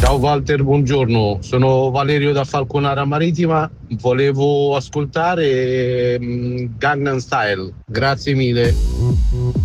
Ciao Walter, buongiorno. Sono Valerio da Falconara Marittima. Volevo ascoltare Gangnam Style. Grazie mille.